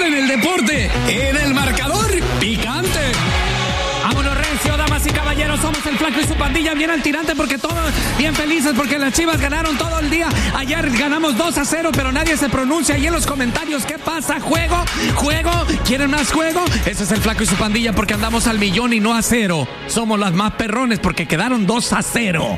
en el deporte, en el marcador picante. Vámonos, recio, damas y caballeros, somos el Flaco y su pandilla bien al tirante porque todos bien felices porque las Chivas ganaron todo el día. Ayer ganamos 2-0, pero nadie se pronuncia ahí en los comentarios. ¿Qué pasa? ¿Juego? ¿Quieren más juego? Ese es el Flaco y su pandilla porque andamos al millón y no a cero. Somos las más perrones porque quedaron 2-0.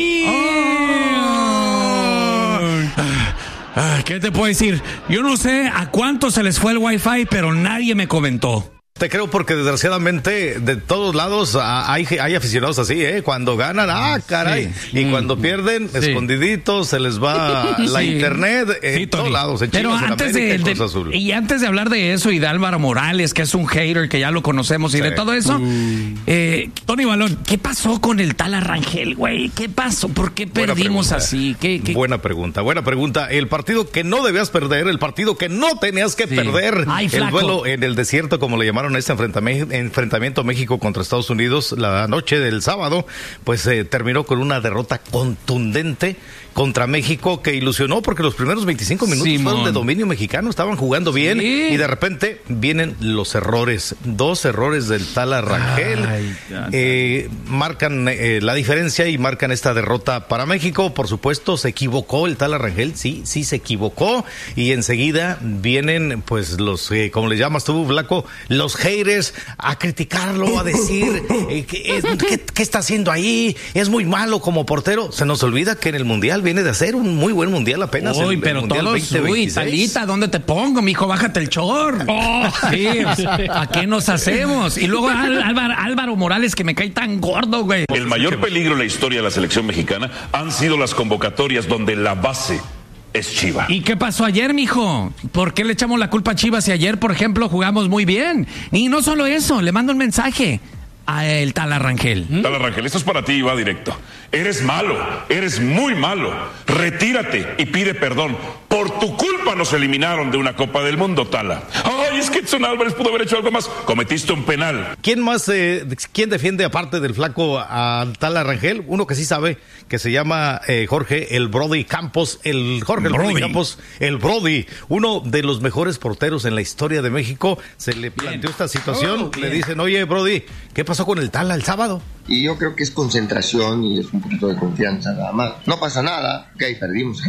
¿Qué te puedo decir? Yo no sé a cuánto se les fue el wifi, pero nadie me comentó. Te creo porque desgraciadamente de todos lados hay aficionados así, ¿eh? Cuando ganan, caray. Sí. Y cuando pierden, escondiditos, se les va la internet en todos lados. En pero Chivas, antes en América, de Azul. Y antes de hablar de eso y de Álvaro Morales, que es un hater que ya lo conocemos y de todo eso, Tony Balón, ¿qué pasó con el tal Rangel, güey? ¿Qué pasó? ¿Por qué perdimos así? ¿Qué? Buena pregunta. El partido que no debías perder, el partido que no tenías que perder, el duelo en el desierto, como le llamaron este enfrentamiento México contra Estados Unidos la noche del sábado, pues terminó con una derrota contundente contra México que ilusionó porque los primeros 25 minutos fueron de dominio mexicano, estaban jugando bien y de repente vienen los errores, 2 errores del Tala Rangel, marcan la diferencia y marcan esta derrota para México. Por supuesto se equivocó el Tala Rangel, sí se equivocó y enseguida vienen pues los, como le llamas tú, Flaco, los haters a criticarlo, a decir ¿qué está haciendo ahí? Es muy malo como portero. Se nos olvida que en el Mundial viene de hacer un muy buen Mundial apenas. Uy, pero Mundial todos, 2026. Talita, ¿dónde te pongo, mijo? Bájate el chor. Sí, ¿a qué nos hacemos? Y luego Álvaro Morales, que me cae tan gordo, güey. El mayor peligro en la historia de la selección mexicana han sido las convocatorias donde la base es Chiva. ¿Y qué pasó ayer, mijo? ¿Por qué le echamos la culpa a Chivas si ayer, por ejemplo, jugamos muy bien? Y no solo eso, le mando un mensaje a el Tala Rangel. Tala Rangel, esto es para ti y va directo. Eres malo, eres muy malo. Retírate y pide perdón. Por tu culpa nos eliminaron de una Copa del Mundo, Tala. Ay, es que Edson Álvarez pudo haber hecho algo más. Cometiste un penal. ¿Quién más, quién defiende aparte del Flaco a Tala Rangel? Uno que sí sabe, que se llama Jorge el Brody Campos. El Brody Campos, el Brody, uno de los mejores porteros en la historia de México. Se le planteó esta situación. Le dicen, oye, Brody, ¿qué pasó con el Tala el sábado? Y yo creo que es concentración y es un poquito de confianza nada más. No pasa nada, que ahí perdimos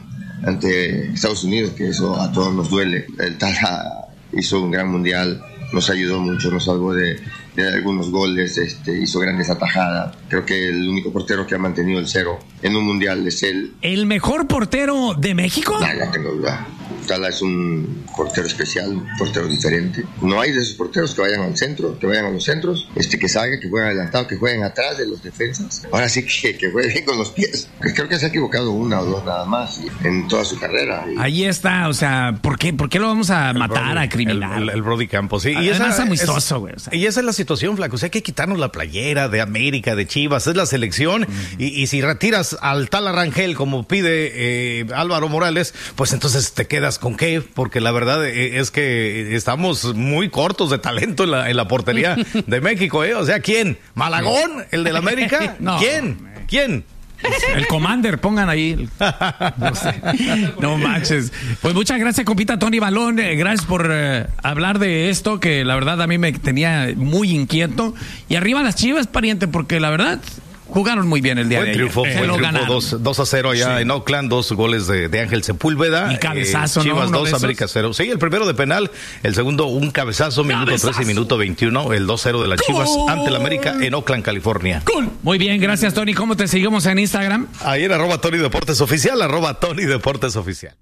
ante Estados Unidos, que eso a todos nos duele. El Tala hizo un gran mundial, nos ayudó mucho, nos salvó de algunos goles, hizo grandes atajadas. Creo que el único portero que ha mantenido el 0 en un mundial es él. ¿El mejor portero de México? No tengo duda. Tala es un portero especial, un portero diferente. No hay de esos porteros que vayan al centro, que vayan a los centros, que salgan, que jueguen adelantado, que jueguen atrás de los defensas. Ahora sí que jueguen bien con los pies. Creo que se ha equivocado 1 o 2 nada más en toda su carrera. Ahí está, o sea, ¿por qué lo vamos a matar, a criminal? El Brody Campos, sí. Y es amistoso, güey. Y esa es la situación, Flaco. O sea, hay que quitarnos la playera de América, de Chivas, es la selección. Y si retiras al Tala Rangel, como pide Álvaro Morales, pues entonces te quedas con qué, porque la verdad es que estamos muy cortos de talento en la portería de México, O sea, ¿quién? ¿Malagón? ¿El del América? No. ¿Quién? El Commander, pongan ahí. No sé. No manches. Pues muchas gracias, compita Tony Balón. Gracias por hablar de esto, que la verdad a mí me tenía muy inquieto. Y arriba las Chivas, pariente, porque la verdad jugaron muy bien el día de ayer. Fue triunfo 2-0 allá en Oakland, 2 goles de Ángel Sepúlveda. Y cabezazo, Chivas 2, América 0. Sí, el primero de penal, el segundo un cabezazo, minuto 13 y minuto 21, el 2-0 de las Chivas ante el América en Oakland, California. Muy bien, gracias, Tony. ¿Cómo te seguimos en Instagram? Ahí en @TonyDeportesOficial, @TonyDeportesOficial.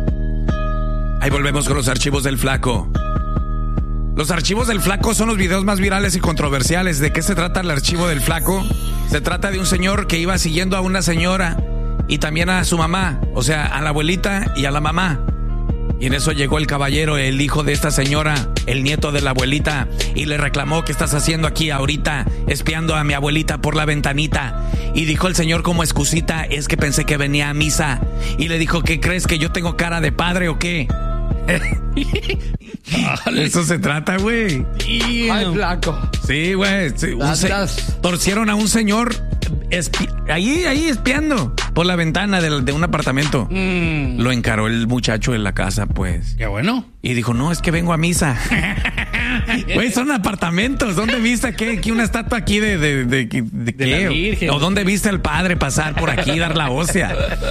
Ahí volvemos con los archivos del Flaco. Los archivos del Flaco son los videos más virales y controversiales. ¿De qué se trata el archivo del Flaco? Se trata de un señor que iba siguiendo a una señora y también a su mamá, o sea, a la abuelita y a la mamá. Y en eso llegó el caballero, el hijo de esta señora, el nieto de la abuelita, y le reclamó: ¿qué estás haciendo aquí ahorita, espiando a mi abuelita por la ventanita? Y dijo el señor como excusita: es que pensé que venía a misa. Y le dijo: ¿qué crees, que yo tengo cara de padre o qué? Eso se trata, güey. Ay, Flaco. Sí, güey. Sí, torcieron a un señor ahí espiando. por la ventana de un apartamento. Lo encaró el muchacho de la casa, pues. Qué bueno. Y dijo, no, es que vengo a misa. Güey, son apartamentos. ¿Dónde viste que una estatua aquí de qué? La Virgen. ¿O dónde viste al padre pasar por aquí y dar la hostia?